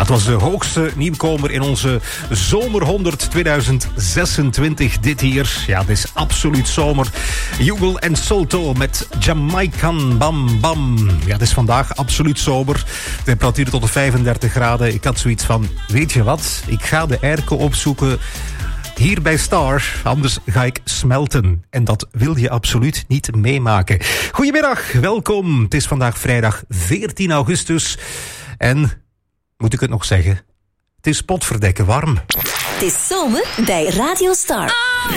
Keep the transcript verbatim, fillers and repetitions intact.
het was de hoogste nieuwkomer in onze Zomer honderd tweeduizend zesentwintig dit hier. Ja, het is absoluut zomer. Jugel en Solto met Jamaican Bam Bam. Ja, het is vandaag absoluut zomer. De temperatuur tot de vijfendertig graden. Ik had zoiets van, weet je wat? Ik ga de airco opzoeken hier bij Star, anders ga ik smelten. En dat wil je absoluut niet meemaken. Goedemiddag, welkom. Het is vandaag vrijdag veertien augustus. En, moet ik het nog zeggen, het is potverdekken warm. Het is zomer bij Radio Star.